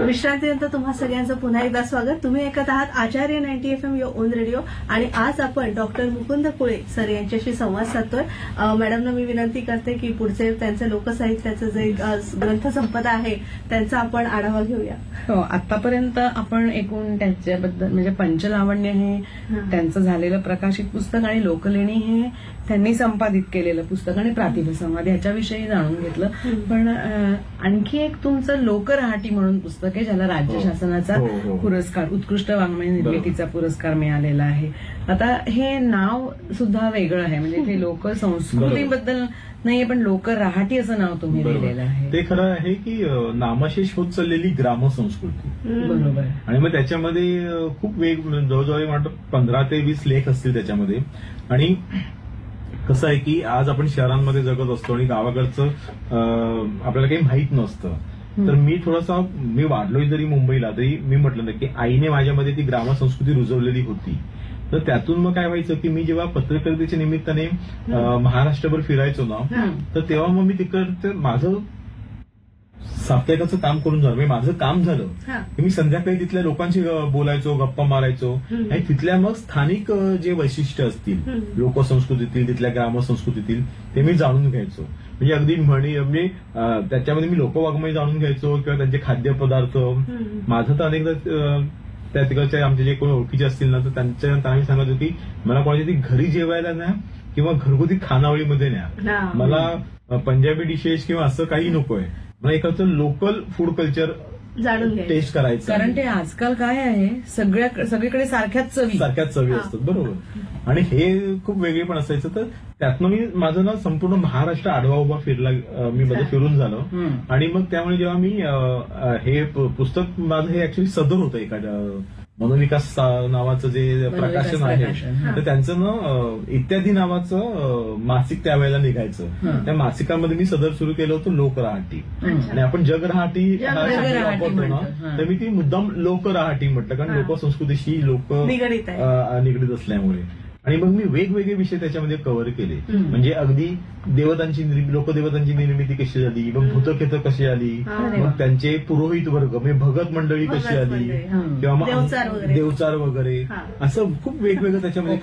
विश्रांतीनंतर तुम्हा सगळ्यांचं पुन्हा एकदा स्वागत. तुम्ही ऐकत आहात आचार्य 90 FM युअर ओन रेडिओ आणि आज आपण डॉक्टर मुकुंद कुळे सर यांच्याशी संवाद साधतोय. मॅडमना मी विनंती करते की पुढचे त्यांचं लोकसाहित्याचं जे ग्रंथ संपदा आहे त्यांचा आपण आढावा घेऊया. हो, आतापर्यंत आपण एकूण त्याच्याबद्दल म्हणजे पंचलावण्य हे त्यांचं झालेलं प्रकाशित पुस्तक आणि लोकलेणी हे त्यांनी संपादित केलेलं पुस्तक आणि प्रातिभसंवाद ह्याच्याविषयी जाणून घेतलं. पण आणखी एक तुमचं लोकरहाटी म्हणून पुस्तक आहे ज्याला राज्य शासनाचा पुरस्कार उत्कृष्ट वाङ्मय निर्मितीचा पुरस्कार मिळालेला आहे. आता हे नाव सुद्धा वेगळं आहे म्हणजे ते लोक संस्कृतीबद्दल नाही पण लोकरहाटी असं नाव तुम्ही दिलेलं आहे. ते खरं आहे की नामशेष होत चाललेली ग्रामसंस्कृती बरोबर. आणि मग त्याच्यामध्ये खूप जवळजवळ म्हणतो 15 ते 20 लेख असतील त्याच्यामध्ये. आणि कसं आहे की आज आपण शहरांमध्ये जगत असतो आणि गावाकडचं आपल्याला काही माहीत नसतं. तर मी वाढलोय जरी मुंबईला तरी मी म्हटलं ना की आईने माझ्यामध्ये ती ग्रामसंस्कृती रुजवलेली होती. तर त्यातून मग काय व्हायचं की मी जेव्हा पत्रकारितेच्या निमित्ताने महाराष्ट्रभर फिरायचो ना तर तेव्हा मग मी तिकडचं माझं साप्ताहिकाचं काम करून झालं. म्हणजे माझं काम झालं की मी संध्याकाळी तिथल्या लोकांशी बोलायचो, गप्पा मारायचो आणि तिथल्या मग स्थानिक जे वैशिष्ट्य असतील लोकसंस्कृतीतील तिथल्या ग्रामसंस्कृतीतील ते मी जाणून घ्यायचो. म्हणजे अगदी म्हणजे त्याच्यामध्ये मी लोकवाङ्मय जाणून घ्यायचो किंवा त्यांचे खाद्यपदार्थ. माझं तर अनेकदा त्या तिकडच्या आमचे जे कोणी ओळखीचे असतील ना तर त्यांना मी सांगायचो की मला कोणाच्या घरी जेवायला न्या किंवा घरगुती खानावळीमध्ये न्या. मला पंजाबी डिशेस किंवा असं काही नकोय. मला एखादं लोकल फूड कल्चर जाणून टेस्ट करायचं. कारण ते आजकाल काय आहे सगळीकडे सारख्याच चवी असतात. बरोबर. आणि हे खूप वेगळे पण असायचं. तर त्यातनं मी माझं ना संपूर्ण महाराष्ट्र आडवा उभा फिरला मी मध्ये फिरून झालो. आणि मग त्यामुळे जेव्हा मी हे पुस्तक माझं हे ऍक्च्युली सदर होतं एखाद्या मनोविकास नावाचं जे प्रकाशन आहे तर त्यांचं ना इत्यादी नावाचं मासिक त्यावेळेला निघायचं. त्या मासिकामध्ये मी सदर सुरू केलं होतं लोकरहाटी. आणि आपण जगरहाटी वापरतो ना तर मी ती मुद्दाम लोकरहाटी म्हटलं कारण लोकसंस्कृतीशी लोक निगडीत असल्यामुळे. आणि मग मी वेगवेगळे विषय त्याच्यामध्ये कव्हर केले. म्हणजे अगदी लोकदेवतांची निर्मिती कशी झाली, मग भूतखेतं कशी आली, मग त्यांचे पुरोहित वर्ग म्हणजे भगत मंडळी कशी आली किंवा मग देवचार वगैरे असं खूप वेगवेगळं त्याच्यामध्ये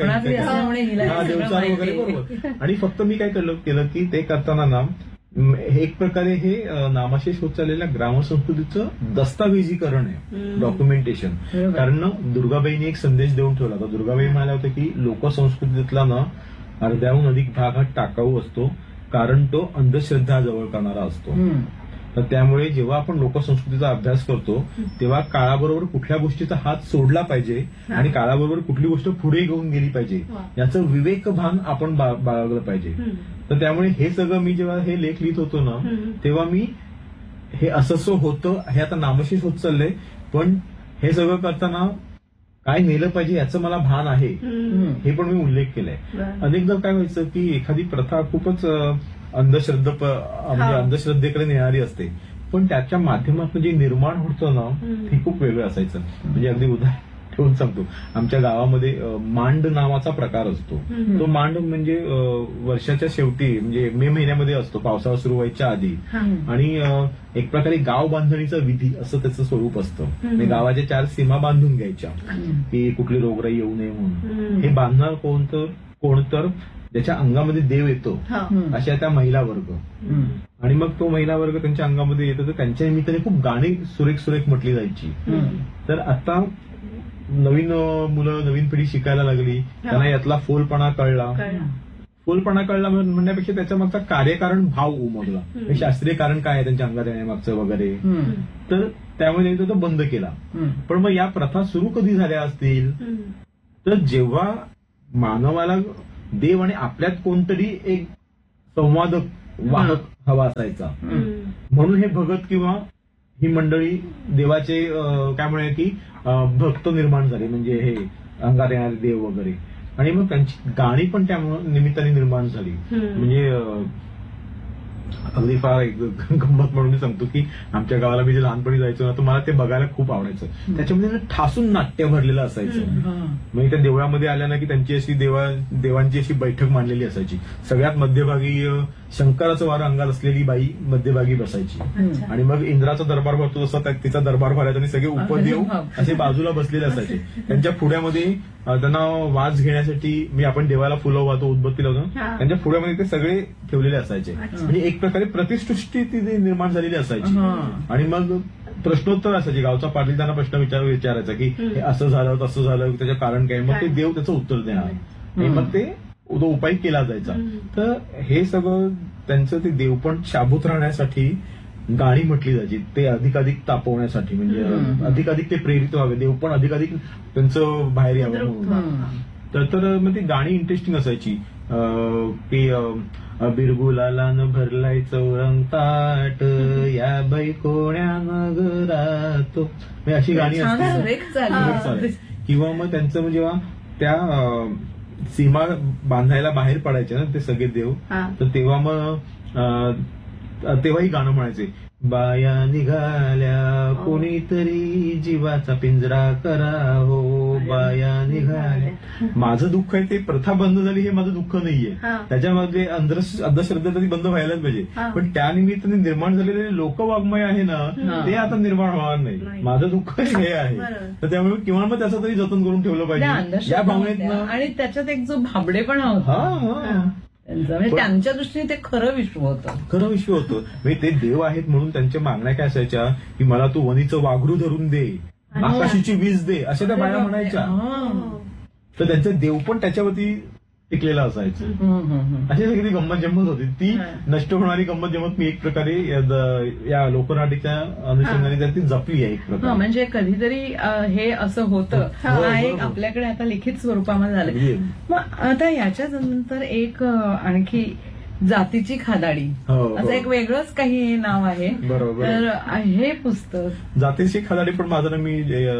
देवचार वगैरे. बरोबर. आणि फक्त मी काय केलं की ते करताना ना एक प्रकारे हे नामाशेष होत चाललेल्या ग्रामसंस्कृतीचं दस्तावेजीकरण आहे, डॉक्युमेंटेशन. कारण ना दुर्गाबाईंनी एक संदेश देऊन ठेवला होता. दुर्गाबाई म्हणाल्या होत्या की लोकसंस्कृतीतला ना अर्ध्याहून अधिक भाग हा टाकाऊ असतो कारण तो अंधश्रद्धा जवळ करणारा असतो. तर त्यामुळे जेव्हा आपण लोकसंस्कृतीचा अभ्यास करतो तेव्हा काळाबरोबर कुठल्या गोष्टीचा हात सोडला पाहिजे आणि काळाबरोबर कुठली गोष्ट पुढे घेऊन गेली पाहिजे याचं विवेकभान आपण बाळगलं पाहिजे. तर त्यामुळे हे सगळं मी जेव्हा हे लेख लिहित होतो ना तेव्हा मी हे असं होतं हे आता नामशेष होत चाललंय पण हे सगळं करताना काय नेलं पाहिजे याचं मला भान आहे हे पण मी उल्लेख केलाय. अनेकदा काय व्हायचं की एखादी प्रथा खूपच म्हणजे अंधश्रद्धेकडे नेणारी असते पण त्याच्या माध्यमातून जे निर्माण होतं ना ते खूप वेगळं असायचं. म्हणजे अगदी उदाहरण ठेवून सांगतो. आमच्या गावामध्ये मांड नावाचा प्रकार असतो. तो मांड म्हणजे वर्षाच्या शेवटी म्हणजे मे महिन्यामध्ये असतो पावसाळा सुरू व्हायच्या आधी. आणि एक प्रकारे गाव बांधणीचा विधी असं त्याचं स्वरूप असतं. म्हणजे गावाच्या 4 सीमा बांधून घ्यायच्या की कुठली रोगराई येऊ नये म्हणून. हे बांधणार कोण तर ज्याच्या अंगामध्ये देव येतो अशा त्या महिला वर्ग. आणि मग तो महिला वर्ग त्यांच्या अंगामध्ये येतो तर त्यांच्या निमित्ताने खूप गाणी सुरेख म्हटली जायची. तर आता नवीन मुलं नवीन पिढी शिकायला लागली त्यांना यातला फोलपणा कळला म्हणण्यापेक्षा त्याच्या मागचा कार्यकारण भाव उमगला. शास्त्रीय कारण काय आहे त्यांच्या अंगात येण्यामागचं वगैरे. तर त्यामुळे तो बंद केला. पण मग या प्रथा सुरू कधी झाल्या असतील तर जेव्हा मानवाला देव आणि आपल्यात कोणतरी एक संवादक वाहक हवा असायचा. म्हणून हे भगत किंवा ही मंडळी देवाचे काय म्हणूया की भक्त निर्माण झाले म्हणजे हे अंगात येणारे देव वगैरे. आणि मग त्यांची गाणी पण त्या निमित्ताने निर्माण झाली. म्हणजे अगदी फार एक गंमत म्हणून मी सांगतो की आमच्या गावाला मी जे लहानपणी जायचो ना तर मला ते बघायला खूप आवडायचं. त्याच्यामध्ये ना ठासून नाट्य भरलेलं असायचं. म्हणजे त्या देवळामध्ये आल्या ना की त्यांची अशी देवांची अशी बैठक मांडलेली असायची. सगळ्यात मध्यभागी शंकराचं वारं अंगात असलेली बाई मध्यभागी बसायची आणि मग इंद्राचा दरबार भरतो तसा तिचा दरबार भरायचा आणि सगळे उपदेव असे बाजूला बसलेले असायचे. त्यांच्या पुढ्यामध्ये त्यांना वाज घेण्यासाठी आपण देवाला फुलं वाहतो, उदबत्ती लावतो, त्यांच्या पुढ्यामध्ये ते सगळे ठेवलेले असायचे. म्हणजे एक प्रकारे प्रतिसृष्टी ती निर्माण झालेली असायची. आणि मग प्रश्नोत्तर असायचे. गावचा पाटील त्यांना प्रश्न विचारायचा की हे असं झालं तसं झालं त्याचं कारण काय. मग ते देव त्याचं उत्तर देणार आणि मग ते तो उपाय केला जायचा. तर हे सगळं त्यांचं ते देवपण शाबूत राहण्यासाठी गाणी म्हटली जायची. ते अधिकाधिक तापवण्यासाठी म्हणजे अधिकाधिक ते प्रेरित व्हावे, देवपण अधिकाधिक त्यांचं बाहेर यावं. तर मग ती गाणी इंटरेस्टिंग असायची की बिरगुलालानं भरलाय चौरंग ताट या बाई कोण्यानं घरातो, अशी गाणी असतात. किंवा मग त्यांचं म्हणजे जेव्हा त्या सीमा बांधायला बाहेर पडायचे ना ते सगळे देव, तर तेव्हा मग तेव्हाही गाणं म्हणायचे, बाया निघाल्या कोणीतरी जीवाचा पिंजरा करा हो, बाया निघाल्या. माझं दुःख आहे ते प्रथा बंद झाली हे माझं दुःख नाहीये. त्याच्यामध्ये अंधश्रद्धा तरी बंद व्हायलाच पाहिजे. पण त्यानिमित्ताने निर्माण झालेले लोकवाङ्मय आहे ना ते आता निर्माण होणार नाही. माझं दुःख हे आहे. तर त्यामुळे किंवा मग त्याचं तरी जतन करून ठेवलं पाहिजे या भावनेत. आणि त्याच्यात एक जो भाबडेपणा होता म्हणजे त्यांच्या दृष्टीने ते खरं विश्व होतं. म्हणजे ते देव आहेत म्हणून त्यांच्या मागण्या काय असायच्या की मला तू वनीचं वाघरू धरून दे, आकाशीची वीज दे, अशा त्या बाया म्हणायच्या. तर त्यांचं देव पण त्याच्यावरती टिकलेलं असायचं. अशी सगळी गंमत जम्मत होती. ती नष्ट होणारी गंमत जम्मत मी एक प्रकारे या लोकनाट्याच्या अनुषंगाने ती जपली आहे एक प्रकारे. म्हणजे कधीतरी हे असं होतं. एक आपल्याकडे आता लिखित स्वरूपामध्ये झालं. मग आता याच्यानंतर एक आणखी जातीची खादाडी असं एक वेगळंच काही नाव आहे. बरोबर. तर हे पुस्तक जातीची खादाडी पण माझं मी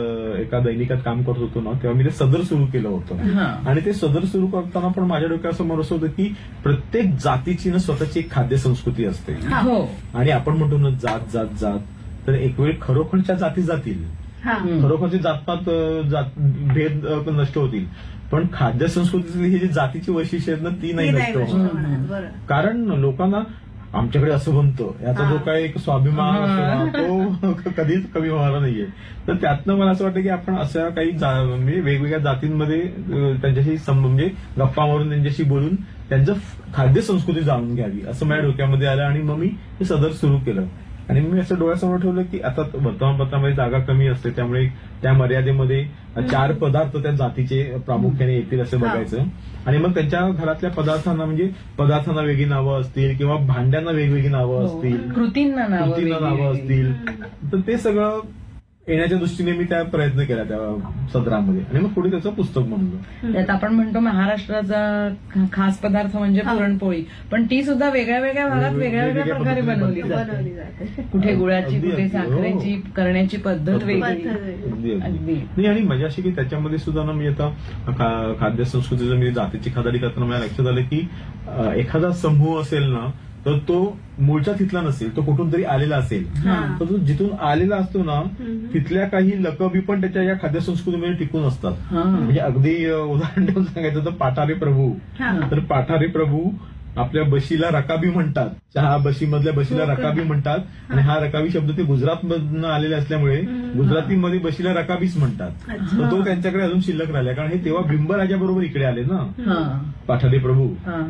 एका दैनिकात काम करत होतो ना तेव्हा मी ते सदर सुरू केलं होतं. आणि ते सदर सुरू करताना पण माझ्या डोक्यासमोर असं होतं की प्रत्येक जातीची ना स्वतःची एक खाद्य संस्कृती असते. आणि आपण म्हणतो ना जात जात जात, तर एक वेळ खरोखरच्या जाती जातील, खरोखरचे जातपात भेद नष्ट होतील, पण खाद्य संस्कृतीतली ही जी जातीची वैशिष्ट्य आहेत ना ती नाही नष्ट होणार. कारण लोकांना आमच्याकडे असं बनतं याचा जो काही एक स्वाभिमान असतो तो कधीच कमी होणार नाहीये. तर त्यातनं मला असं वाटतं की आपण अशा काही म्हणजे वेगवेगळ्या जातींमध्ये त्यांच्याशी म्हणजे गप्पा मारून त्यांच्याशी बोलून त्यांचं खाद्य संस्कृती जाणून घ्यावी असं माझ्या डोक्यामध्ये आलं. आणि मग मी हे सदर सुरू केलं. आणि मी असं डोळ्यासमोर ठेवलं की आता वर्तमानपत्रामध्ये जागा कमी असते त्यामुळे त्या मर्यादेमध्ये 4 पदार्थ त्या जातीचे प्रामुख्याने येतील असं बघायचं. आणि मग त्यांच्या घरातल्या पदार्थांना वेगळी नावं असतील किंवा भांड्यांना वेगवेगळी नावं असतील, कृतींना नावं असतील, तर ते सगळं येण्याच्या दृष्टीने मी त्या प्रयत्न केला त्या सदरामध्ये. आणि मग पुढे त्याचं पुस्तक बनवलं. त्यात आपण म्हणतो महाराष्ट्राचा खास पदार्थ म्हणजे पुरणपोळी, पण ती सुद्धा वेगळ्या वेगळ्या भागात वेगळ्या वेगळ्या प्रकारे बनवली जाते. कुठे गुळाची, कुठे साखरेची करण्याची पद्धत वेगळी. नाही आणि मजा अशी की त्याच्यामध्ये सुद्धा ना मी आता खाद्य संस्कृतीचं मी जातीची खादाडी करताना मला लक्षात आलं की एखादा समूह असेल ना तर तो मूळच्या तिथला नसेल, तो कुठून तरी आलेला असेल. तर तो जिथून आलेला असतो ना तिथल्या काही लकबी पण त्याच्या या खाद्य संस्कृतीमध्ये टिकून असतात. म्हणजे अगदी उदाहरण देऊन सांगायचं तर पाठारे प्रभू, तर पाठारे प्रभू आपल्या बशीला रकाबी म्हणतात. चहा बशी मधल्या बशीला रकाबी म्हणतात. आणि हा रकाबी शब्द ते गुजरातमधनं आलेले असल्यामुळे गुजरातीमध्ये बशीला रकाबीच म्हणतात. तर तो त्यांच्याकडे अजून शिल्लक राहिला कारण हे तेव्हा बिंबराजाबरोबर इकडे आले ना पाठारे प्रभू.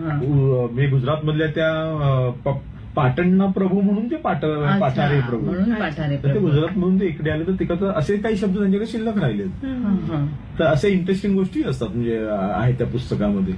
म्हणजे गुजरातमधल्या त्या पाटणना प्रभू म्हणून ते पाठारे प्रभू, ते गुजरात म्हणून ते इकडे आले. तर तिकडे असे काही शब्द त्यांच्याकडे शिल्लक राहिले. तर असे इंटरेस्टिंग गोष्टी असतात म्हणजे आहेत त्या पुस्तकामध्ये.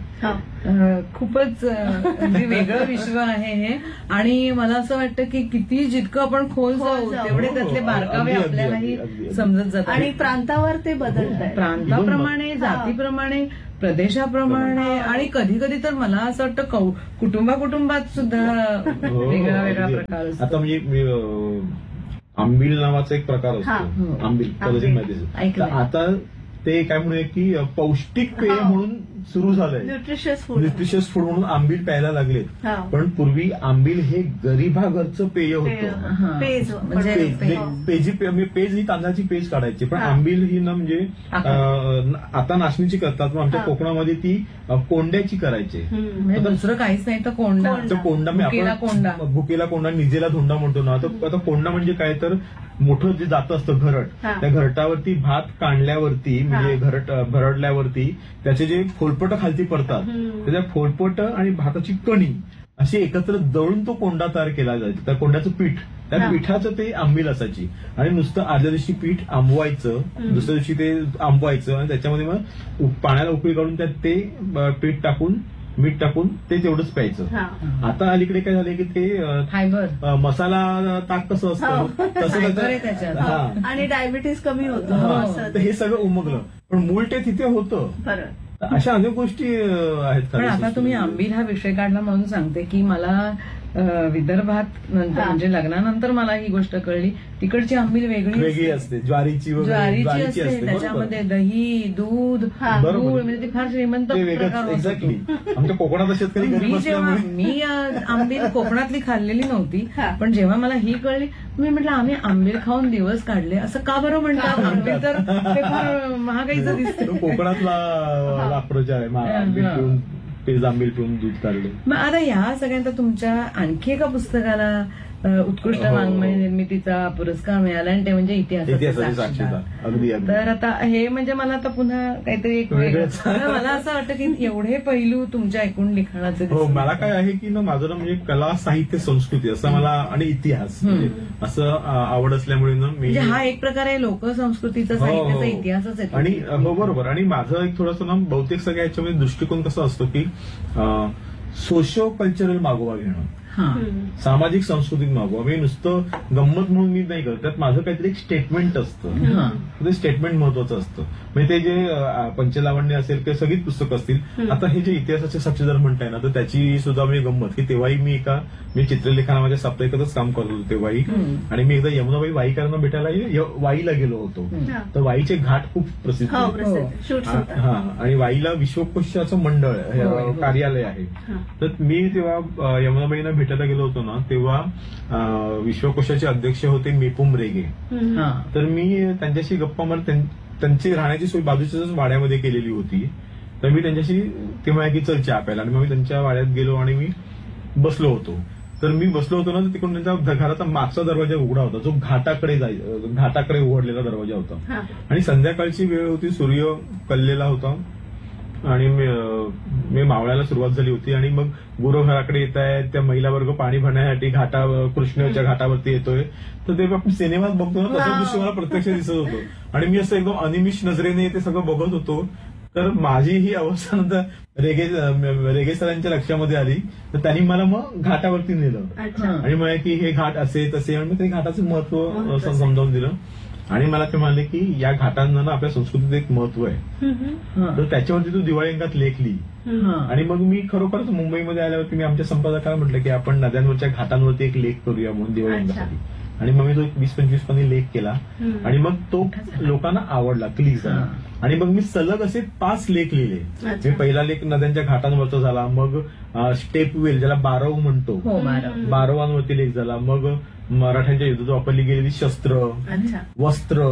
खूपच वेगळं विश्व आहे हे. आणि मला असं वाटतं की किती जितकं आपण खोल जाऊ तेवढे त्यातले बारकावे आपल्यालाही समजत जातात. आणि प्रांतावर ते बदलत आहे, प्रांताप्रमाणे, जातीप्रमाणे, प्रदेशाप्रमाणे. आणि कधी कधी तर मला असं वाटतं कुटुंबात सुद्धा वेगळा वेगळा प्रकार असतो. आता म्हणजे आंबील नावाचा एक प्रकार असतो. आंबील कदाचित माहिती असेल. आता ते काय म्हणूया की पौष्टिक पेय म्हणून सुरू झालंय. Nutritious food. न्यूट्रिशियस फूड म्हणून आंबील प्यायला लागलेत. हा. पण पूर्वी आंबील हे गरीबाघरचं पेय होतं. हा. पेज म्हणजे पेज ही तांदळाची पेज काढायची, पण हा. आंबील ही ना म्हणजे आता नाचणीची करतात, पण आमच्या हा. कोकणामध्ये ती कोंड्याची करायची. म्हणजे दुसरं काहीच नाही तर कोंडा. तर कोंडा भुकेला कोंडा. भुकेला कोंडा, निजेला धोंडा म्हणतो ना. तर आता कोंडा म्हणजे काय, तर मोठं जे जातं असतं घरट, हा. त्या घरटावरती भात काढल्यावरती म्हणजे भरडल्यावरती त्याचे जे फोलपट खालती पडतात, तर त्या फोलपट आणि भाताची कणी अशी एकत्र दळून तो कोंडा तयार केला जायचा. त्या कोंड्याचं पीठ, त्या पिठाचं ते आंबील असायची. आणि नुसतं आदल्या दिवशी पीठ आंबवायचं, दुसऱ्या दिवशी ते आंबवायचं आणि त्याच्यामध्ये मग पाण्याला उकळी काढून त्यात ते पीठ टाकून मीठ टाकून ते तेवढंच प्यायचं. आता अलीकडे काय झालंय की ते फायबर मसाला ताक कसं असतं तसं फायबर आहे त्याच्यात. हा. आणि डायबिटीस कमी होतो हा. असं. तर हे सगळं उमगलं, पण मूळ ते तिथे होतं. बरं. अशा अनेक गोष्टी आहेत. पण आता तुम्ही आंबील हा विषय काढला म्हणून सांगते की मला विदर्भात नंतर म्हणजे लग्नानंतर मला ही गोष्ट कळली, तिकडची आंबील वेगळी असते. ज्वारीची ज्वारीची असते, बरोबर. त्याच्यामध्ये दही, दूध, बरोबर. गूळ, म्हणजे ती फार श्रीमंत ते प्रकार वेगळंच. होतो. एक्झॅक्टली. आमच्या कोकणात शेतकरी गरीब मी जेव्हा असल्यामुळे आंबील कोकणातली खाल्लेली नव्हती, हा. पण जेव्हा मला ही कळली, मी म्हटलं आम्ही आंबील खाऊन दिवस काढले, असं का बरं म्हणतात? आंबील तर ते फार महागाईचं दिसते. तो कोकणातला वापरायचा आहे. आंबील पिऊन, पेज आंबील पिऊन दूध काढले. मग आता या सगळ्यांचा तुमच्या आणखी एका पुस्तकाला उत्कृष्ट हो. वाङ्मय निर्मितीचा पुरस्कार मिळाला आणि ते म्हणजे इतिहासाचे इतिहासाचे साक्षीदार. साक्षीदार. अगदी अगदी. तर आता हे म्हणजे मला आता पुन्हा काहीतरी एक वेगळंच. तर मला असं वाटतं की एवढे पैलू तुमच्या एकूण लिखाणाचे हो, दिसतात. मला काय आहे की ना, माझं ना म्हणजे कला, साहित्य, संस्कृती असं मला आणि इतिहास म्हणजे असं आवड असल्यामुळे ना मी म्हणजे हा एक प्रकारे लोकसंस्कृतीचा साहित्याचा इतिहासच आहे. आणि हो बरोबर. आणि माझं एक थोडंसं ना बहुतेक सगळ्या याच्यामध्ये दृष्टिकोन कसा असतो की सोशो कल्चरल मागोवा घेणं, हा. सामाजिक सांस्कृतिक मागोवा. मी नुसतं गंमत म्हणून मी नाही करत, त्यात माझं काहीतरी एक स्टेटमेंट असतं. हा. ते स्टेटमेंट महत्वाचं असतं. म्हणजे ते जे पंचलावण्य असेल किंवा सगळीच पुस्तकं असतील. आता हे जे इतिहासाचे साक्षीदार म्हणताय ना, तर त्याची सुद्धा मी गंमत की तेव्हाही मी चित्रलेखना माझ्या साप्ताहिकातच काम करत होतो तेव्हाही. आणि मी एकदा यमुनाबाई वाईकरांना भेटायला वाईला गेलो होतो. तर वाईचे घाट खूप प्रसिद्ध हो, आहेत. प्रसिद्ध. शूट्स होतात. हा. आणि वाईला विश्वकोशाचं मंडळ कार्यालय आहे. तर मी तेव्हा यमुनाबाईंना भेटायला गेलो होतो ना, तेव्हा विश्वकोशाचे अध्यक्ष होते मेपुम रेगे. हा. तर मी त्यांच्याशी गप्पा मारत, त्यांची राहण्याची सोय बाजूच्याच वाड्यामध्ये केलेली होती. तर मी त्यांच्याशी तेव्हा की चल चहा प्यायला, आणि मग मी त्यांच्या वाड्यात गेलो आणि मी बसलो होतो. तर मी बसलो होतो ना, तर तिकडून त्यांच्या घराचा मागचा दरवाजा उघडा होता, जो घाटाकडे उघडलेला दरवाजा होता. आणि संध्याकाळची वेळ होती, सूर्य कललेला होता आणि मी मावळ्याला सुरुवात झाली होती. आणि मग गुरु घराकडे येत आहेत, त्या महिला वर्ग पाणी भरण्यासाठी कृष्णेच्या घाटावरती येतोय. तर ते आपण सिनेमात बघतो ना, तसं दृश्य मला प्रत्यक्ष दिसत होतं. आणि मी असं एकदम अनिमिष नजरेने ते सगळं बघत होतो. तर माझी ही अवस्था नंतर रेगे सरांच्या लक्षामध्ये आली. तर त्यांनी मला मग घाटावरती नेलं आणि म्हणे की हे घाट असे तसे, आणि मग ते घाटाचं महत्व समजावून दिलं. आणि मला ते म्हणाले की या घाटांना ना आपल्या संस्कृतीत एक महत्व आहे. तर त्याच्यावरती तू दिवाळी अंगात लेख लिही. आणि मग मी खरोखरच मुंबईमध्ये आल्यावरती मी आमच्या संपादकाला म्हटलं की आपण नद्यांवरच्या घाटांवरती एक लेख करूया म्हणून दिवाळी अंगासाठी. आणि मग मी तो 20-25 पानी लेख केला आणि मग तो लोकांना आवडला, क्लिक झाला. आणि मग मी सलग असे 5 लेख लिहिले. मी पहिला लेख नद्यांच्या घाटांवरचा झाला, मग स्टेप वेल ज्याला बारव म्हणतो, बारवांवरती लेख झाला. मग मराठ्यांच्या युद्धात वापरली गेलेली शस्त्र, वस्त्र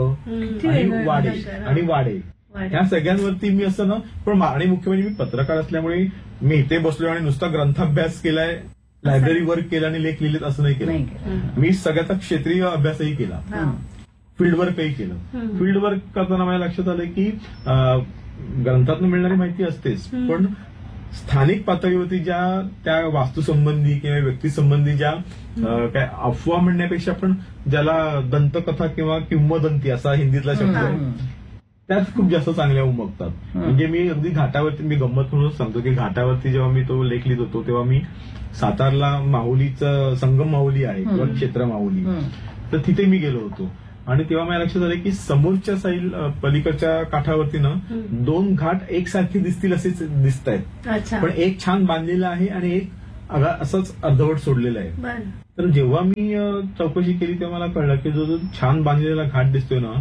आणि वाडे ह्या सगळ्यांवरती मी असं ना. पण आणि मुख्य म्हणजे मी पत्रकार असल्यामुळे मी इथे बसलो आणि नुसता ग्रंथाभ्यास केलाय, लायब्ररी वर्क केला आणि लेख लिहिलेत असं नाही केलं. मी सगळ्याचा क्षेत्रीय अभ्यासही केला, फील्ड वर्कही केलं. फील्ड वर्क करताना माझ्या लक्षात आलं की ग्रंथातून मिळणारी माहिती असतेच, पण स्थानिक पातळीवरती ज्या त्या वास्तूसंबंधी किंवा व्यक्तीसंबंधी ज्या काय अफवा म्हणण्यापेक्षा आपण ज्याला दंतकथा किंवा किंवदंती असा हिंदीतला शब्द आहे, त्याच खूप जास्त चांगल्या उमगतात. म्हणजे मी अगदी घाटावरती, मी गंमत म्हणून सांगतो की घाटावरती जेव्हा मी तो लेख लिहित होतो तेव्हा मी सातारला माहुलीचं संगम माहुली आहे किंवा क्षेत्र माहुली, तर तिथे मी गेलो होतो. आणि तेव्हा मला लक्षात आलं की समोरच्या साईड पलीकडच्या काठावरती ना 2 घाट एकसारखे दिसतील असेच दिसत आहेत, पण एक छान बांधलेला आहे आणि एक असंच अर्धवट सोडलेला आहे. तर जेव्हा मी चौकशी केली तेव्हा मला कळलं की जो छान बांधलेला घाट दिसतोय ना,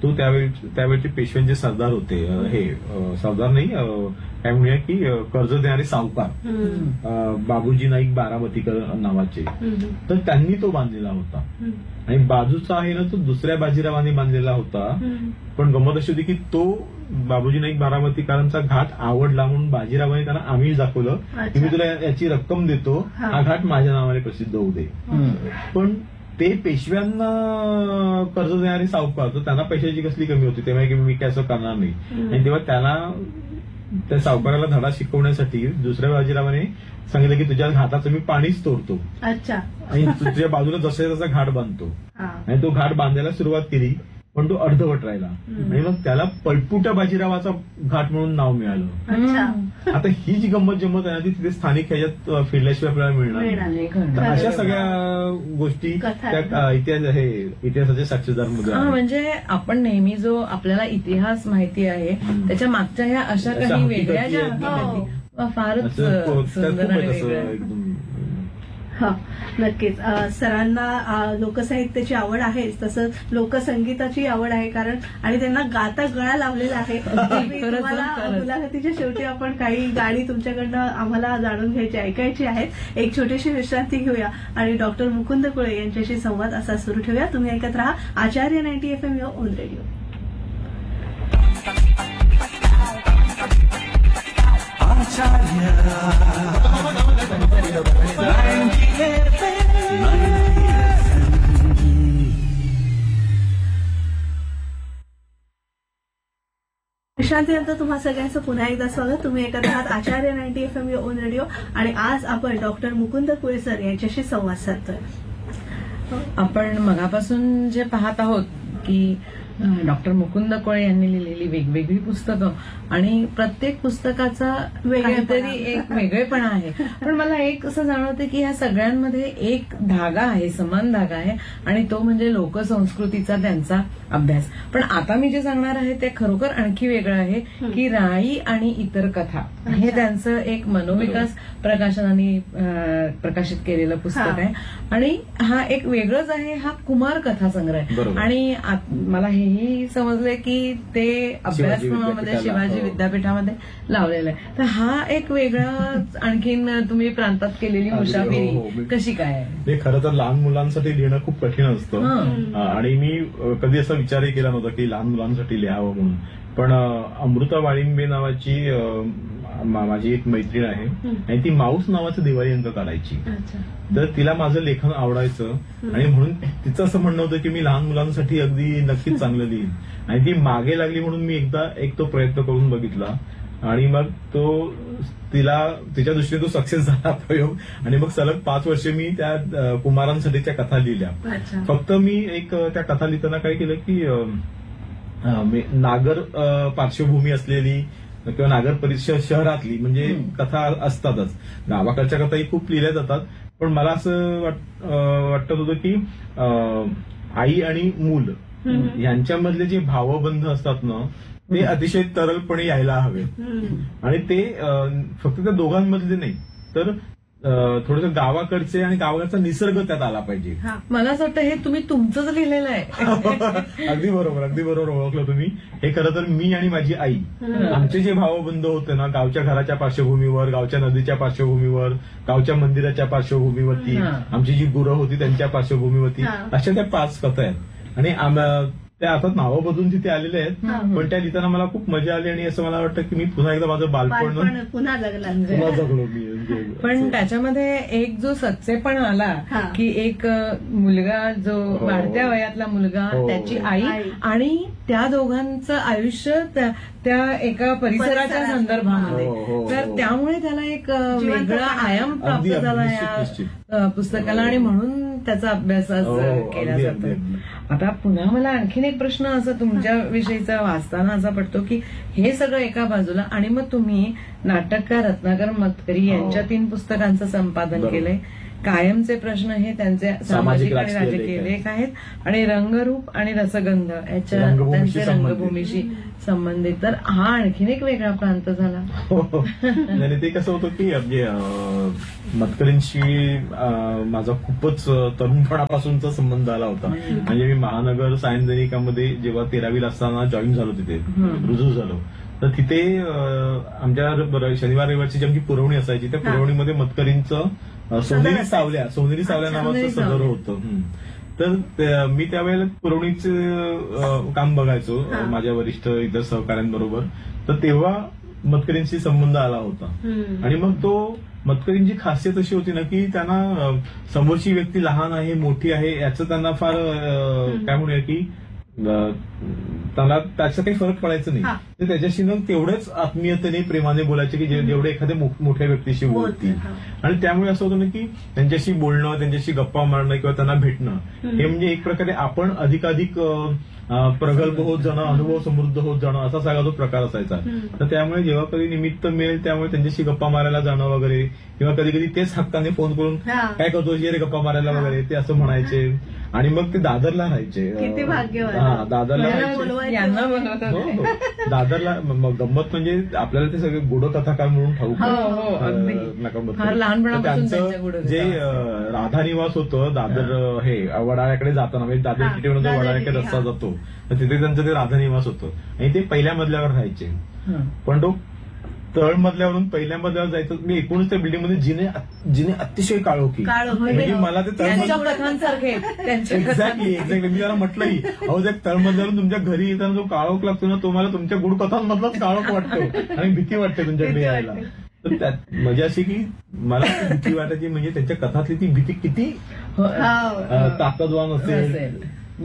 तो त्यावेळचे पेशव्यांचे सरदार होते. सरदार नाही, काय म्हणूया की कर्ज देणारे सावकार, बाबूजी नाईक बारामतीकर नावाचे. तर त्यांनी तो बांधलेला होता. आणि बाजूचा आहे ना तो दुसऱ्या बाजीरावांनी बांधलेला होता. पण गंमत अशी होती की तो बाबूजी नाईक बारामतीकरांचा घाट आवडला म्हणून बाजीरावांनी त्यांना आम्ही दाखवलं की मी तुला याची रक्कम देतो, हा घाट माझ्या नावाने प्रसिद्ध होऊ दे. पण ते पेशव्यांना कर्ज देणारे सावकार, तर त्यांना पैशाची कसली कमी होती तेव्हा की मी काय असं करणार नाही. आणि तेव्हा त्याला त्या सावकाराला धडा शिकवण्यासाठी दुसऱ्या बाजीरावाने सांगितलं की तुझ्या घाटाचं मी पाणीच तोडतो आणि तुझ्या बाजूला जसा जसा घाट बांधतो. आणि तो घाट बांधायला सुरुवात केली, पण तो अर्धवट राहिला. आणि मग त्याला पळपुट्या बाजीरावाचा घाट म्हणून नाव मिळालं. आता ही जी गंमत जम्मत आहे ना ती तिथे स्थानिक ह्याच्यात फिरल्याशिवाय आपल्याला मिळणार नाही. तर अशा सगळ्या गोष्टी त्या इतिहासाचे साक्षीदार मध्ये आहेत. म्हणजे आपण नेहमी जो आपल्याला इतिहास माहिती आहे त्याच्या मागच्या ह्या अशा काही वेगळ्या ज्या हकीकती फारच सुंदर आणि वेगळ्या. हा, नक्कीच. सरांना लोकसाहित्याची आवड आहेच, तसंच लोकसंगीताची आवड आहे. कारण आणि त्यांना गाता गळा लावलेला आहे. तुम्हाला मुलाखतीच्या शेवटी आपण काही गाणी तुमच्याकडनं आम्हाला जाणून घ्यायची, ऐकायची आहेत. एक छोटीशी विश्रांती घेऊया आणि डॉक्टर मुकुंद कुळे यांच्याशी संवाद असा सुरू ठेवूया. तुम्ही ऐकत राहा आचार्य 90 FM युअर ओन रेडिओ. विश्रांतीनंतर तुम्हा सगळ्यांचं पुन्हा एकदा स्वागत. तुम्ही ऐकत आहात आचार्य 90 FM युअर ओन रेडिओ आणि आज आपण डॉक्टर मुकुंद कुळे सर यांच्याशी संवाद साधतोय. आपण मगापासून जे पाहत आहोत की डॉक्टर मुकुंद कुळे यांनी लिहिलेली वेगवेगळी पुस्तकं आणि प्रत्येक पुस्तकाचा काहीतरी एक वेगळेपणा आहे. पण मला एक असं जाणवतं की ह्या सगळ्यांमध्ये एक धागा आहे, समान धागा आहे आणि तो म्हणजे लोकसंस्कृतीचा त्यांचा अभ्यास. पण आता मी जे सांगणार आहे ते खरोखर आणखी वेगळं आहे की राई आणि इतर कथा हे त्यांचं एक मनोविकास प्रकाशनाने प्रकाशित केलेलं पुस्तक आहे. आणि हा एक वेगळंच आहे, हा कुमार कथा संग्रह आहे. आणि मला हेही समजलंय की ते अभ्यासक्रमामध्ये शिवाजी विद्यापीठामध्ये लावलेलं आहे. तर हा एक वेगळा आणखीन तुम्ही प्रांतात केलेली मुसाफिरी कशी काय आहे? खरं तर लहान मुलांसाठी लिहिणं खूप कठीण असतं आणि मी कधी असा विचारही केला नव्हता की लहान मुलांसाठी लिहावं म्हणून. पण अमृता वाळिंबे नावाची माझी एक मैत्रीण आहे आणि ती माऊस नावाचं दिवाळी अंक काढायची. तर तिला माझं लेखन आवडायचं आणि म्हणून तिचं असं म्हणणं होतं की मी लहान मुलांसाठी अगदी नक्कीच चांगलं लिहीन. आणि ती मागे लागली म्हणून मी एकदा तो प्रयत्न करून बघितला आणि मग तिच्या दृष्टीने तो सक्सेस झाला प्रयोग. आणि मग सलग 5 वर्ष मी त्या कुमारांसाठीच्या कथा लिहिल्या. फक्त मी त्या कथा लिहिताना काय केलं की नागर पार्श्वभूमी असलेली किंवा नागर परिसर शहरातली म्हणजे कथा असतातच. गावाकडच्या कथाही खूप लिहिल्या जातात. पण मला असं वाटत होतं की आई आणि मूल यांच्यामधले जे भावबंध असतात ना ते अतिशय तरलपणे यायला हवे. आणि ते फक्त त्या दोघांमधले नाही तर थोडंसं गावाकडचे आणि गावाकडचा निसर्ग त्यात आला पाहिजे. मला असं वाटतं हे तुम्ही तुमचंच लिहिलेलं आहे. अगदी बरोबर ओळखलं तुम्ही. हे खरं तर मी आणि माझी आई आमचे जे भावबंध होते ना गावच्या घराच्या पार्श्वभूमीवर, गावच्या नदीच्या पार्श्वभूमीवर, गावच्या मंदिराच्या पार्श्वभूमीवरती, आमची जी गुरं होती त्यांच्या पार्श्वभूमीवरती, अशा त्या 5 कथा आहेत. आणि त्या आता नावं बदलून तिथे आलेले आहेत. पण त्या लिहिताना मला खूप मजा आली आणि असं मला वाटतं की मी पुन्हा एकदा माझं बालपण पुन्हा जगलो मी. पण त्याच्यामध्ये एक जो सच्चेपण आला की एक मुलगा जो वाढत्या वयातला मुलगा, त्याची आई आणि त्या दोघांचं आयुष्य त्या एका परिसराच्या संदर्भामध्ये. तर त्यामुळे त्याला एक वेगळा आयाम प्राप्त झाला या पुस्तकाला आणि म्हणून त्याचा अभ्यास केला जातो. आता पुन्हा मला आणखीन एक प्रश्न असा तुमच्या विषयीचा वाचताना असा पडतो की हे सगळं एका बाजूला आणि मग तुम्ही नाटककार रत्नाकर मतकरी यांच्या 3 पुस्तकांचं संपादन केलंय. कायमचे प्रश्न हे त्यांचे सामाजिक आणि राजकीय लेख आहेत आणि रंगरूप आणि रसगंध याच्या रंगभूमीशी त्यांचे रंगभूमीशी संबंधित. तर हा आणखीन एक वेगळा प्रांत झाला. आणि ते कसं होतं की म्हणजे मतकरींशी माझा खूपच तरुणपणापासूनचा संबंध आला होता. म्हणजे मी महानगर सायन्स दैनिकामध्ये जेव्हा 13वी असताना जॉईन झालो, तिथे रुजू झालो, तर तिथे आमच्या शनिवार रविवारची जी आमची पुरवणी असायची, त्या पुरवणीमध्ये मतकरींचं सोनेरी सावल्या नावाचं सदर होतं. तर मी त्यावेळेला पुरवणीचं काम बघायचो माझ्या वरिष्ठ इतर सहकाऱ्यांबरोबर. तर तेव्हा मतकरींशी संबंध आला होता. आणि मग तो मतकरींची खासियत अशी होती ना की त्यांना समोरची व्यक्ती लहान आहे मोठी आहे याचं त्यांना फार काय म्हणूया की त्याला त्याचा काही फरक पडायचा नाही. तर त्याच्याशी ना तेवढ्याच आत्मीयतेने प्रेमाने बोलायचे की जेवढे एखाद्या मोठ्या व्यक्तीशी बोलतील. आणि त्यामुळे असं होतं ना की त्यांच्याशी बोलणं, त्यांच्याशी गप्पा मारणं किंवा त्यांना भेटणं हे म्हणजे एक प्रकारे आपण अधिकाधिक प्रगल्भ होत जाणं, अनुभव समृद्ध होत जाणं असा सगळा तो प्रकार असायचा. तर त्यामुळे जेव्हा कधी निमित्त मिळेल त्यामुळे त्यांच्याशी गप्पा मारायला जाणं वगैरे, किंवा कधी कधी तेच हक्काने फोन करून काय करतो रे गप्पा मारायला वगैरे ते असं म्हणायचे. आणि मग ते दादरला राहायचे. किती भाग्यवान. दादरला दादरला गंमत म्हणजे आपल्याला ते सगळे गुढकथाकार म्हणून ठाऊक त्यांचं जे राधा निवास होतं दादर हे वडाळ्याकडे जाताना, म्हणजे दादर किटीवरून जो वडाळ्याकडे रस्ता जातो तर तिथे त्यांचं ते राधा निवास होतं आणि ते पहिल्या मजल्यावर राहायचे. पण तो तळ मधल्यावरून पहिल्या मजल्यावर जायचं. मी एकूणच त्या बिल्डिंगमध्ये जिने अतिशय काळोखी, म्हणजे मला ते एक्झॅक्टली मी जरा म्हटलंही अहो त्या तळमजल्यावरून तुमच्या घरी येताना जो काळोख लागतो ना तो मला तुमच्या गुडकथांमधलाच काळोख वाटतो आणि भीती वाटते तुमच्याकडे यायला. तर त्यात मजा अशी की मला भीती वाटायची, म्हणजे त्यांच्या कथातली ती भीती किती ताकदवान असेल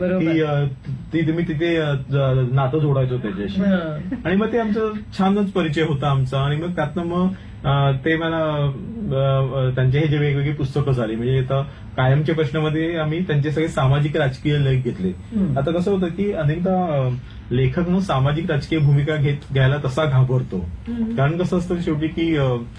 ती तुम्ही तिथे नातं जोडायचो त्याच्याशी. आणि मग ते आमचं छानच परिचय होता आमचा. आणि मग त्यातनं मग ते मला त्यांचे हे जे वेगवेगळी पुस्तकं झाली, म्हणजे आता कायमच्या प्रश्नामध्ये आम्ही त्यांचे सगळे सामाजिक राजकीय लेख घेतले. आता कसं होतं की अनेकदा लेखक न सामाजिक राजकीय भूमिका घ्यायला तसा घाबरतो. कारण कसं असतं शेवटी की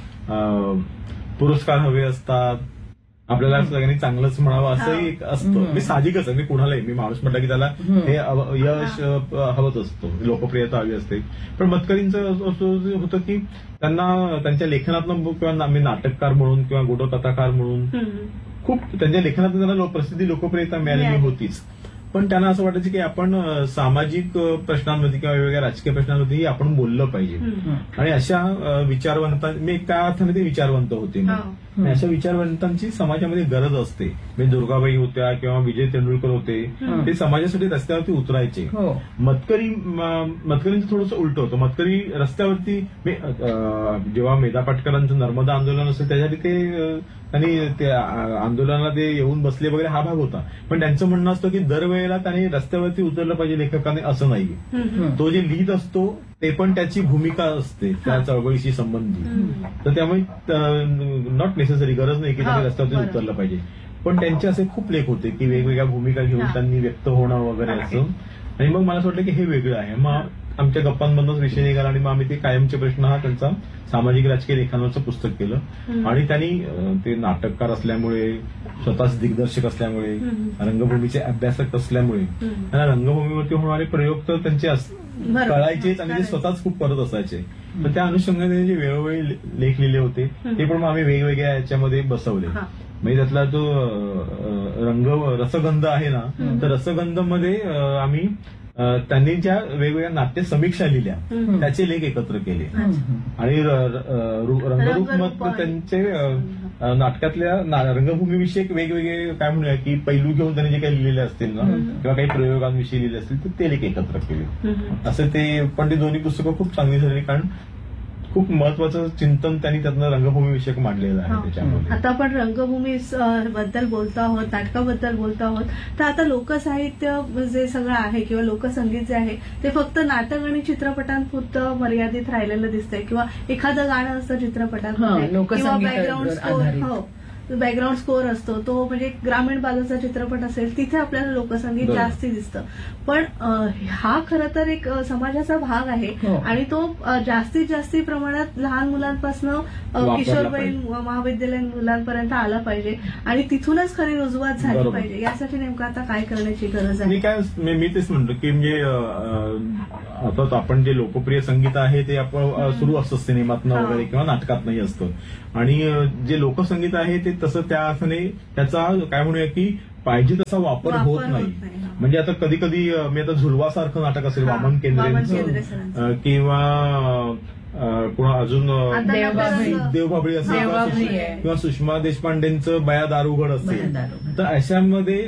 पुरस्कार हवे असतात, आपल्याला सगळ्यांनी चांगलंच म्हणावं असंही एक असतं. मी साहजिकच आहे, मी कुणालाही मी माणूस म्हटलं की त्याला हे यश हवंच असतं, लोकप्रियता हवी असते. पण मतकरींचं असं होतं की त्यांना त्यांच्या लेखनातनं किंवा मी नाटककार म्हणून किंवा गुढकथाकार म्हणून खूप त्यांच्या लेखनातून त्यांना प्रसिद्धी लोकप्रियता मिळालेली होतीच. पण त्यांना असं वाटायचं की आपण सामाजिक प्रश्नांमध्ये किंवा वेगवेगळ्या राजकीय प्रश्नांमध्येही आपण बोललं पाहिजे. आणि अशा मी त्या अर्थाने ते विचारवंत होते. अशा विचारवंतांची समाजामध्ये गरज असते. म्हणजे दुर्गाबाई होत्या किंवा विजय तेंडुलकर होते, ते समाजासाठी रस्त्यावरती उतरायचे. मतकरींचं थोडंसं उलट होतं. मतकरी रस्त्यावरती जेव्हा मेधा पाटकरांचं नर्मदा आंदोलन असेल त्याच्यासाठी त्यांनी ते आंदोलनाला ते येऊन बसले वगैरे हा भाग होता. पण त्यांचं म्हणणं असतं की दरवेळेला त्यांनी रस्त्यावरती उतरलं पाहिजे लेखकाने, असं नाही. तो जे लिहित असतो ते पण त्याची भूमिका असते त्या चळवळीशी संबंधित. तर त्यामुळे नॉट नेसेसरी गरज नाही की त्यांनी रस्त्यावरती उतरलं पाहिजे. पण त्यांचे असे खूप लेख होते की वेगवेगळ्या भूमिका घेऊन त्यांनी व्यक्त होणं वगैरे असं. आणि मग मला असं वाटलं की हे वेगळं आहे. मग आमच्या गप्पांमधूनच विषय निघाला आणि मग आम्ही ते कायमचे प्रश्न हा त्यांचा सामाजिक राजकीय लेखांवरचं पुस्तक केलं. आणि त्यांनी ते नाटककार असल्यामुळे, स्वतःच दिग्दर्शक असल्यामुळे, रंगभूमीचे अभ्यासक असल्यामुळे त्यांना रंगभूमीवरती होणारे प्रयोग तर त्यांचे कळायचेच आणि ते स्वतःच खूप करत असायचे. तर त्या अनुषंगाने जे वेळोवेळी लेख लिहिले होते ते पण आम्ही वेगवेगळ्या याच्यामध्ये बसवले. म्हणजे त्यातला जो रसगंध आहे ना, तर रसगंधमध्ये आम्ही त्यांनी ज्या वेगवेगळ्या नाट्य समीक्षा लिहिल्या त्याचे लेख एकत्र केले. आणि रंगरूप मत त्यांचे नाटकातल्या रंगभूमीविषयक वेगवेगळे काय म्हणूया की पैलू घेऊन त्यांनी जे काही लिहिलेले असतील ना किंवा काही प्रयोगांविषयी लिहिले असतील तर ते लेख एकत्र केले. असं ते पण ते दोन्ही पुस्तकं खूप चांगली झाली, कारण खूप महत्वाचं चिंतन त्यांनी त्यातनं रंगभूमीविषयक मांडलेलं आहे त्याच्यामध्ये. आता आपण रंगभूमी बद्दल बोलतो आहोत, नाटकाबद्दल बोलतो आहोत, तर आता लोकसाहित्य जे सगळं आहे किंवा लोकसंगीत जे आहे ते फक्त नाटक आणि चित्रपटांपुरतं मर्यादित राहिलेलं दिसतंय. किंवा एखादं गाणं असतं चित्रपटांमध्ये किंवा बॅकग्राऊंड स्कोर, बॅकग्राऊंड स्कोअर असतो तो म्हणजे ग्रामीण बाजूचा चित्रपट असेल तिथे आपल्याला लोकसंगीत बरोबर. जास्ती दिसतं. पण हा खरं तर एक समाजाचा भाग आहे हो. आणि तो जास्तीत जास्त प्रमाणात लहान मुलांपासून वापरला किशोरवयीन महाविद्यालयीन मुलांपर्यंत आला पाहिजे आणि तिथूनच खरी रुजवात झाली बरोबर. पाहिजे. यासाठी नेमकं आता काय करण्याची गरज आहे? मी काय मी तेच म्हणतो की म्हणजे आता आपण जे लोकप्रिय संगीत आहे ते आपण सुरू असतं सिनेमातनं हा. वगैरे किंवा नाटकातनंही असतं आणि जे लोकसंगीत आहे ते तसं त्या अर्थाने त्याचा काय म्हणूया की पाहिजे तसा वापर होत नाही. हा. म्हणजे आता कधी कधी मी आता झुलवासारखं नाटक असेल हा. वामन केंद्रे केंद्रेंचं सरांचं. किंवा कुणा अजून आता देवबाभळी. आपल्याला- देवबाभळी असेल देवबाभळी आहे. किंवा सुषमा देशपांडेंचं बया दारुगड असेल. बया दारुगड. तर अशामध्ये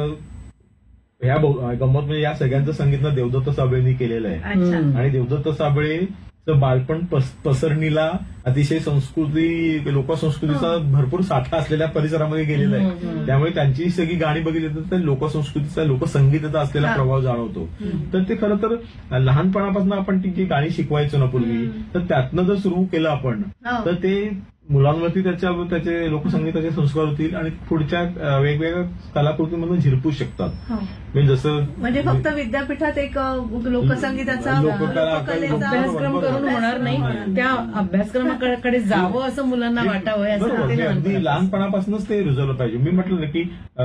ह्या गंमत म्हणजे या सगळ्यांचं संगीत ना देवदत्त साबळेंनी केलेलं आहे. अच्छा. आणि देवदत्त साबळेचं बालपण पसरणीला अतिशय संस्कृती लोकसंस्कृतीचा भरपूर साठा असलेल्या परिसरामध्ये गेलेला आहे. त्यामुळे त्यांची सगळी गाणी बघितली तर लोकसंस्कृतीचा लोकसंगीताचा असलेला प्रभाव जाणवतो. तर ते खरं तर लहानपणापासून आपण ती जी गाणी शिकवायचो ना पूर्वी तर त्यातनं जर सुरू केलं आपण हो. तर ते मुलांवरती त्याचे लोकसंगीताचे संस्कार होतील आणि पुढच्या वेगवेगळ्या कलाकृतीमधून झिरपू शकतात. हो. म्हणजे जसं म्हणजे फक्त विद्यापीठात एक लोकसंगीताचा लोककला- लोककलेचा अभ्यासक्रम करून होणार नाही, त्या अभ्यासक्रमाकडे जावं असं मुलांना वाटावं याचं बरोबर, ते म्हणजे अगदी लहानपणापासून. लहानपणापासूनच ते रुजवलं पाहिजे. मी म्हटलं ना की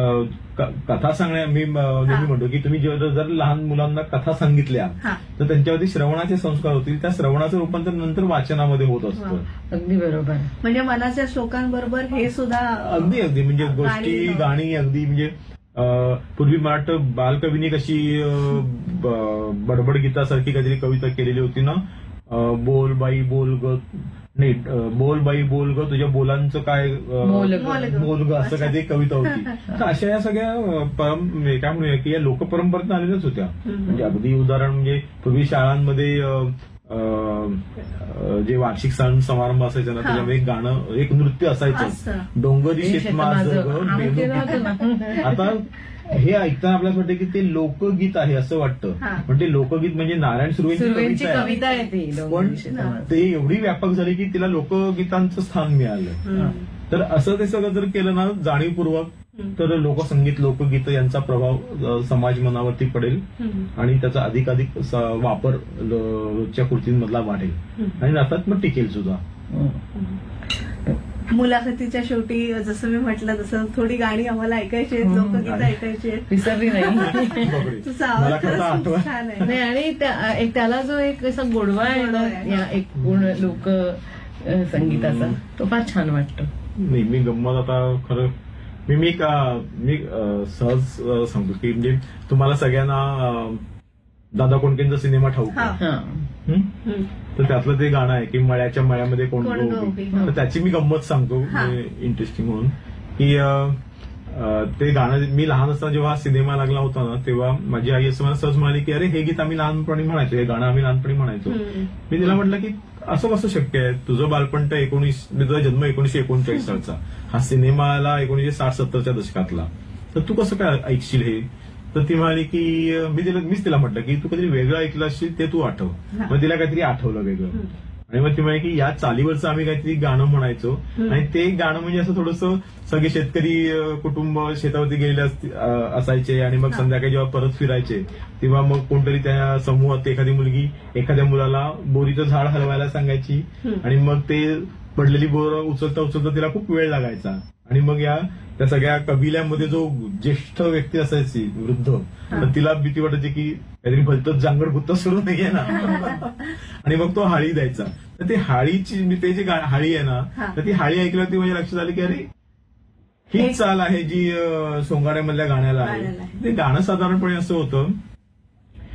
कथा सांगण्या मी नेहमी म्हणतो की तुम्ही जर लहान मुलांना कथा सांगितल्या हा. तर त्यांच्यावरती श्रवणाचे संस्कार होतील. त्या श्रवणाचं रूपांतर नंतर वाचनामध्ये होत असतं. अगदी बरोबर. म्हणजे मनाच्या श्लोकांबरोबर हे सुद्धा अगदी म्हणजे गोष्टी गाणी अगदी म्हणजे पूर्वी मला वाटतं बालकवीने कशी बडबड गीतासारखी काहीतरी कविता केलेली होती ना, बोल बाई बोल ग नाही बोल बाई बोल ग तुझ्या बोलांचं काय मोल ग. मोल ग असं काहीतरी कविता होती. तर अशा या सगळ्या काय म्हणूया की या लोकपरंपरेतून आलेल्याच होत्या. म्हणजे अगदी उदाहरण म्हणजे पूर्वी शाळांमध्ये जे वार्षिक सण समारंभ असायचे ना त्याच्यामध्ये एक गाणं एक नृत्य असायचं, असतं. डोंगरी शेत माझं ग आम्ही बेनू. केलं होतं ना. आता हे ऐकताना आपल्याला वाटतं की ते लोकगीत आहे असं वाटतं. हा. पण ते लोकगीत म्हणजे नारायण सुर्वेंची सुर्वेंची कविता आहे. कविता आहे ती पण डोंगरी शेतामध्ये. ते एवढी व्यापक झाली की तिला लोकगीतांचं स्थान मिळालं. तर असं ते सगळं जर केलं ना जाणीवपूर्वक तर लोकसंगीत लोकगीत यांचा प्रभाव समाज मनावरती पडेल आणि त्याचा अधिकाधिक वापर रोजच्या कृतींमधला वाढेल आणि अर्थात मग टिकेल सुद्धा. मुलाखतीच्या शेवटी जसं मी म्हटलं तसं थोडी गाणी आम्हाला ऐकायची आहेत, लोकगीतं ऐकायची आहेत. विसरली नाही. बापरे. तुझा मला आवाज खरं खरंच आठवण खूप छान आहे. नाही आणि त्याला जो एक असा गोडवा आहे ना या एकूण लोक संगीताचा तो फार छान वाटतो. नाही मी गंमत आता खरं मी सहज सांगतो की म्हणजे तुम्हाला सगळ्यांना दादा कोंडकेंचा सिनेमा ठाऊक आहे. हा. हं? तर त्यातलं ते गाणं आहे की मळ्याच्या मळ्यामध्ये कोण कोण गं गं उभी. उभी. तर त्याची मी गंमत सांगतो इंटरेस्टिंग म्हणून की ते गाणं मी लहान असताना जेव्हा हा सिनेमा लागला होता ना तेव्हा माझी आई असं मला सहज म्हणाली की अरे हे गीत आम्ही लहानपणी म्हणायचो, हे गाणं आम्ही लहानपणी म्हणायचो. मी तिला म्हटलं की असं कसं शक्य आहे, तुझं बालपण तर तुझा जन्म 1939 सालचा, हा सिनेमाला 1960-70च्या दशकातला, तर तू कसं काय ऐकशील हे. तर ती म्हणाली की मीच तिला म्हटलं की तू काहीतरी वेगळं ऐकलं असशील ते तू आठव. मग तिला काहीतरी आठवलं वेगळं आणि मग ती म्हणाली की या चालीवरचं आम्ही काहीतरी गाणं म्हणायचो आणि ते गाणं म्हणजे असं थोडंसं सगळे शेतकरी कुटुंब शेतावरती गेलेले असायचे आणि मग संध्याकाळी जेव्हा परत फिरायचे तेव्हा मग कोणतरी त्या समूहात एखादी मुलगी एखाद्या मुलाला बोरीचं झाड हलवायला सांगायची आणि मग ते पडलेली बोर उचलता उचलता तिला खूप वेळ लागायचा आणि मग त्या सगळ्या कबिल्यामध्ये जो ज्येष्ठ व्यक्ती असायची वृद्ध तर तिला भीती वाटायची की काहीतरी भलतच जांगड गुत्त सुरू नाहीये ना आणि मग तो हाळी द्यायचा. तर ते हाळीची ते जे हाळी आहे ना तर ती हाळी ऐकल्यावर ती माझ्या लक्षात आली की अरे हीच चाल आहे जी सोंगाड्यामधल्या गाण्याला आहे. ते गाणं साधारणपणे असं होतं